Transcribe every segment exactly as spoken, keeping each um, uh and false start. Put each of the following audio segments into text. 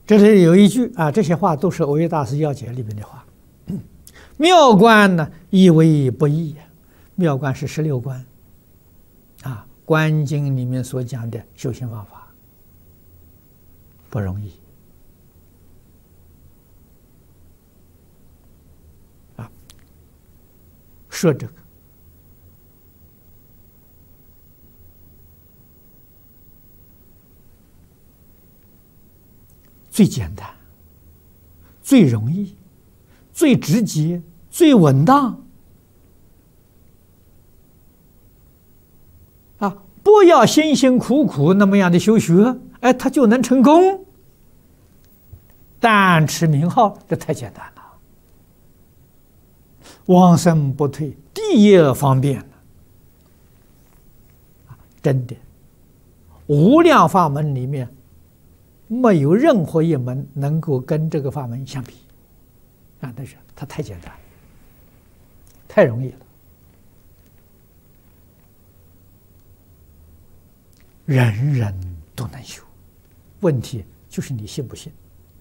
这里有一句啊，这些话都是耦约大师要解里面的话。妙观呢，亦为不易。妙观是十六观啊，观经里面所讲的修行方法不容易啊。说这个最简单、最容易、最直接、最稳当啊！不要辛辛苦苦那么样的修学，哎，他就能成功。但持名号，这太简单了。往生不退，第一方便了。真的，无量法门里面，没有任何一门能够跟这个法门相比啊！但是它太简单，太容易了，人人都能修。问题就是你信不信，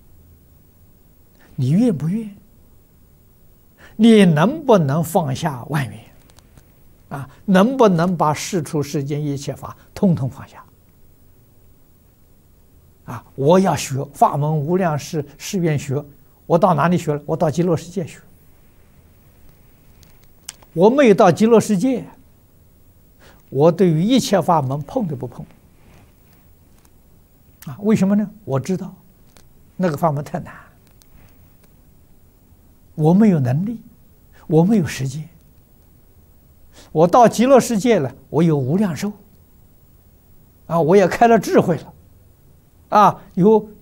你愿不愿，你能不能放下万缘啊？能不能把世出世间一切法通通放下？啊！我要学法门无量誓誓愿学，我到哪里学了？我到极乐世界学。我没有到极乐世界，我对于一切法门碰都不碰。啊，为什么呢？我知道那个法门太难，我没有能力，我没有时间。我到极乐世界了，我有无量寿，啊，我也开了智慧了。啊，有